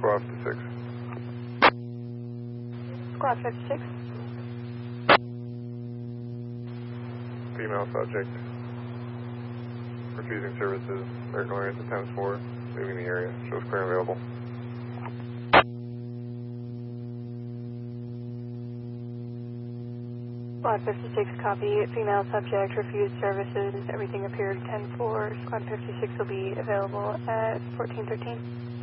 Squad 56. Squad 56. Female subject. Refusing services. American Airlines at times 4. Leaving the area. Shows clear and available. Squad 56, copy. Female subject, refused services. Everything appeared 10-4. Squad 56 will be available at 1413.